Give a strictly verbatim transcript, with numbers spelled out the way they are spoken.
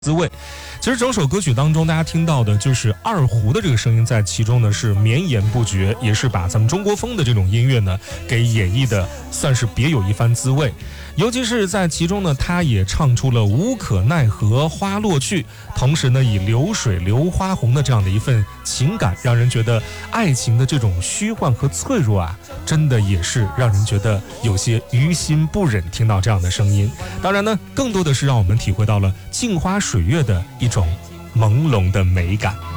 滋味。其实整首歌曲当中大家听到的就是二胡的这个声音，在其中呢是绵延不绝，也是把咱们中国风的这种音乐呢给演绎的算是别有一番滋味。尤其是在其中呢，他也唱出了无可奈何花落去，同时呢以流水流花红的这样的一份情感，让人觉得爱情的这种虚幻和脆弱啊，真的也是让人觉得有些于心不忍听到这样的声音。当然呢，更多的是让我们体会到了镜花水月的一种朦胧的美感。